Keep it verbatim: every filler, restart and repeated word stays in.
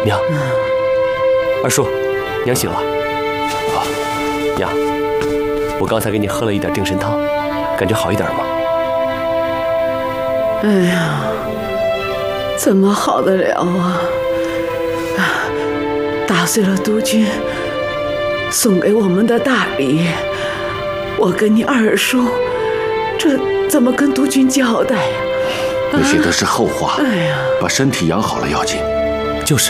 娘，二叔，娘醒了。啊，娘，我刚才给你喝了一点定神汤，感觉好一点吗？ 哎呀，怎么好得了啊！打碎了督军送给我们的大礼，我跟你二叔，这怎么跟督军交代呀？ 那些都是后话。 哎呀， 把身体养好了要紧。